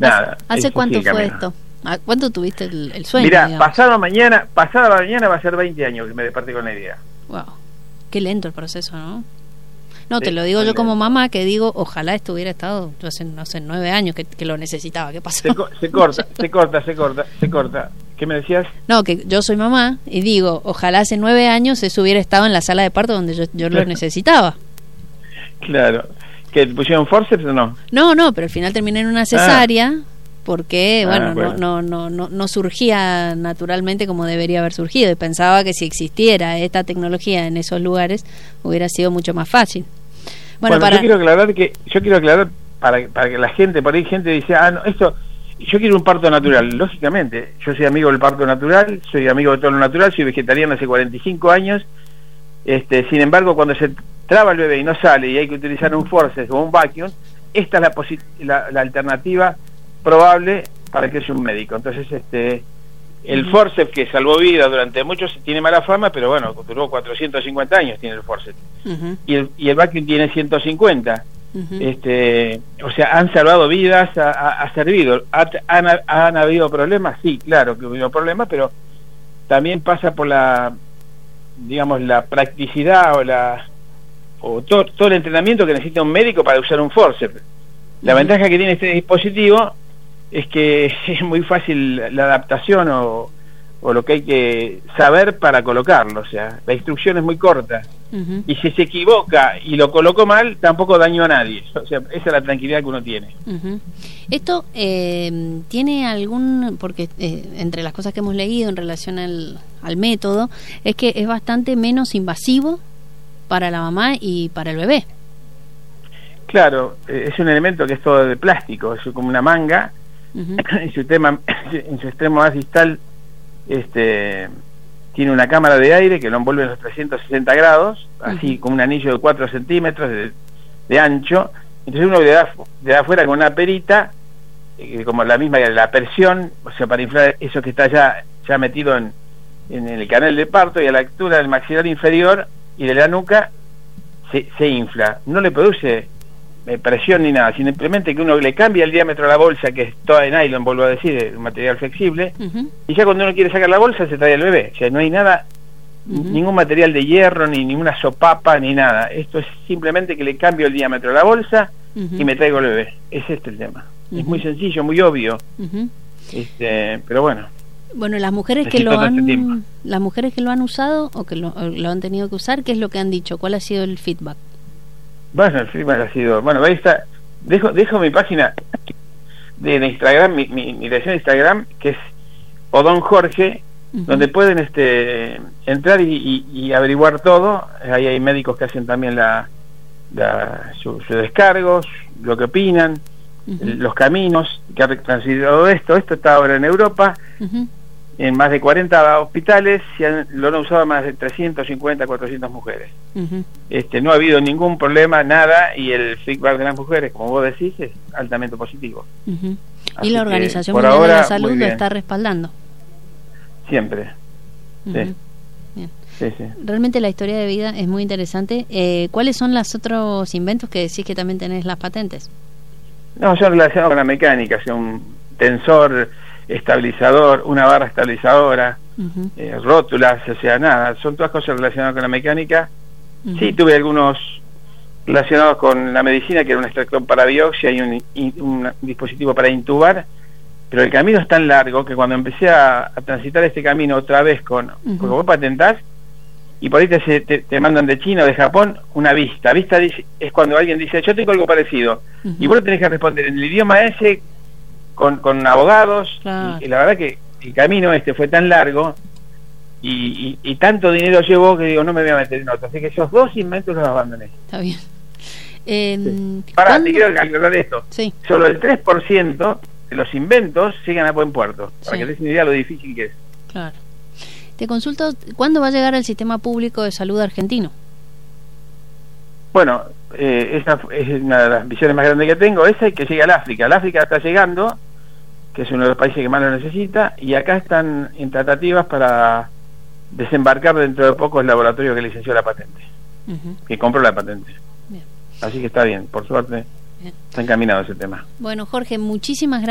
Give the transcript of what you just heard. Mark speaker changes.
Speaker 1: nada.
Speaker 2: ¿Hace cuánto fue esto? ¿Cuánto tuviste el sueño?
Speaker 1: Mirá,
Speaker 2: digamos?
Speaker 1: pasada mañana va a ser 20 años que me desperté con la idea.
Speaker 2: Wow, qué lento el proceso, ¿no? No,
Speaker 1: Sí,
Speaker 2: te lo digo yo
Speaker 1: lento.
Speaker 2: como mamá, que digo, ojalá esto hubiera estado, yo hace, no sé, 9 años que lo necesitaba. ¿Qué pasó?
Speaker 1: Se corta. ¿Qué me decías?
Speaker 2: No, que yo soy mamá y digo, ojalá hace 9 años eso hubiera estado en la sala de parto donde yo lo necesitaba.
Speaker 1: Claro. ¿Que te pusieron forceps o no?
Speaker 2: No, pero al final terminé en una cesárea porque, bueno. No surgía naturalmente como debería haber surgido, y pensaba que si existiera esta tecnología en esos lugares hubiera sido mucho más fácil. Bueno,
Speaker 1: yo quiero aclarar para que la gente, por ahí gente dice, no, esto, yo quiero un parto natural. Lógicamente, yo soy amigo del parto natural, soy amigo de todo lo natural, soy vegetariano hace 45 años. Sin embargo, cuando se traba el bebé y no sale y hay que utilizar un forceps o un vacuum, esta es la alternativa probable para que sea un médico. Entonces, el forceps, que salvó vidas durante muchos, tiene mala fama, pero bueno, duró 450 años tiene el forceps. Y el vacuum tiene 150. O sea, han salvado vidas, ha servido. ¿Han habido problemas? Sí, claro que hubo problemas, pero también pasa por la practicidad o todo el entrenamiento que necesita un médico para usar un forceps. La ventaja que tiene este dispositivo es que es muy fácil la adaptación o lo que hay que saber para colocarlo. O sea, la instrucción es muy corta. Y si se equivoca y lo colocó mal, tampoco dañó a nadie. O sea, esa es la tranquilidad que uno tiene.
Speaker 2: Esto tiene algún, porque entre las cosas que hemos leído en relación al método, es que es bastante menos invasivo para la mamá y para el bebé. Claro,
Speaker 1: es un elemento que es todo de plástico, es como una manga. En su extremo más distal tiene una cámara de aire que lo envuelve en los 360 grados, así como un anillo de 4 centímetros de ancho. Entonces uno le da afuera con una perita, como la misma que la persión, o sea, para inflar eso que está ya metido en el canal de parto, y a la altura del maxilar inferior y de la nuca se infla. No le produce presión ni nada, simplemente que uno le cambia el diámetro a la bolsa, que es toda de nylon, vuelvo a decir, es un material flexible, y ya cuando uno quiere sacar la bolsa se trae el bebé. O sea, no hay nada, ningún material de hierro, ni ninguna sopapa, ni nada. Esto es simplemente que le cambio el diámetro a la bolsa y me traigo el bebé. Es el tema. Es muy sencillo, muy obvio. Pero bueno.
Speaker 2: Bueno, las mujeres que lo han usado o que lo han tenido que usar, ¿qué es lo que han dicho? ¿Cuál ha sido el feedback?
Speaker 1: Bueno, el feedback ha sido, ahí está. Dejo mi página de Instagram, mi dirección de Instagram, que es Odón Jorge, donde pueden entrar y averiguar todo. Ahí hay médicos que hacen también sus descargos, lo que opinan, los caminos que ha transitado esto está ahora en Europa, en más de 40 hospitales, lo han usado más de 350, 400 mujeres. No ha habido ningún problema, nada, y el feedback de las mujeres, como vos decís, es altamente positivo.
Speaker 2: Y la Organización Mundial de la Salud lo está respaldando.
Speaker 1: Siempre. Sí. Sí.
Speaker 2: Realmente la historia de vida es muy interesante. ¿Cuáles son los otros inventos que decís que también tenés las patentes?
Speaker 1: No, yo relacionado con la mecánica, o sea, un tensor estabilizador, una barra estabilizadora, rótulas, o sea, nada, son todas cosas relacionadas con la mecánica. Sí, tuve algunos relacionados con la medicina, que era un extractor para biopsia y un dispositivo para intubar, pero el camino es tan largo que cuando empecé a transitar este camino otra vez porque vos patentás y por ahí te mandan de China o de Japón una vista es cuando alguien dice, yo tengo algo parecido, y vos lo tenés que responder en el idioma ese con abogados, claro. Y la verdad que el camino fue tan largo y tanto dinero llevó que digo, no me voy a meter en otro, así que esos dos inventos los abandoné.
Speaker 2: Está bien.
Speaker 1: Te quiero aclarar esto.
Speaker 2: Sí.
Speaker 1: Solo el 3% de los inventos llegan a buen puerto, para que te des una idea de lo difícil que es.
Speaker 2: Claro. Te consulto, ¿cuándo va a llegar al sistema público de salud argentino?
Speaker 1: Bueno, esa es una de las visiones más grandes que tengo, esa es que llegue al África. El África está llegando, que es uno de los países que más lo necesita, y acá están en tratativas para desembarcar dentro de poco el laboratorio que licenció la patente, que compró la patente. Bien. Así que está bien, por suerte, está encaminado ese tema.
Speaker 2: Bueno, Jorge, muchísimas gracias.